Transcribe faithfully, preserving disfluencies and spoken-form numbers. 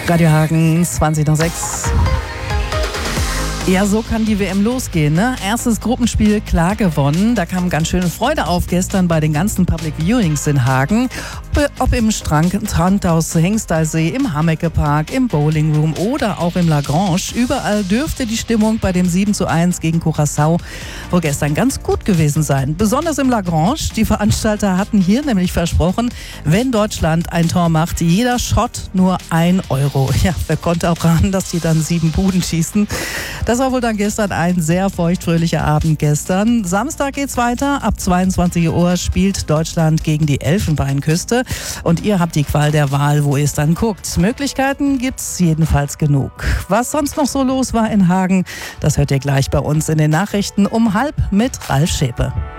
Radio Hagen, zwanzig nach sechs. Ja, so kann die W M losgehen, ne? Erstes Gruppenspiel klar gewonnen. Da kam ganz schöne Freude auf gestern bei den ganzen Public Viewings in Hagen. Ob, ob im Strandhaus Hengsteysee, im Hammecke Park, im Bowling Room oder auch im Lagrange. Überall dürfte die Stimmung bei dem sieben zu eins gegen Curaçao wohl gestern ganz gut gewesen sein. Besonders im Lagrange. Die Veranstalter hatten hier nämlich versprochen, wenn Deutschland ein Tor macht, jeder Shot nur ein Euro. Ja, wer konnte auch ahnen, dass die dann sieben Buden schießen? Das war wohl dann gestern ein sehr feuchtfröhlicher Abend gestern. Samstag geht's weiter. Ab zweiundzwanzig Uhr spielt Deutschland gegen die Elfenbeinküste. Und ihr habt die Qual der Wahl, wo ihr es dann guckt. Möglichkeiten gibt's jedenfalls genug. Was sonst noch so los war in Hagen, das hört ihr gleich bei uns in den Nachrichten um halb mit Ralf Schäpe.